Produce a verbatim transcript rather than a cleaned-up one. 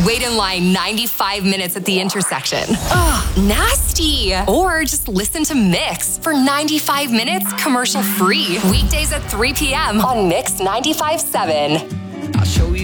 and wait in line ninety-five minutes at the intersection. Ugh, nasty. Or just listen to Mix for ninety-five minutes commercial free. Weekdays at three p.m. on Mix ninety-five point seven. I'll show you.